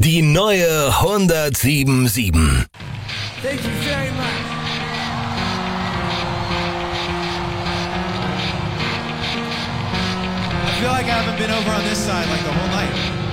Die neue 107.7. Thank you very much. I feel like I haven't been over on this side like the whole night.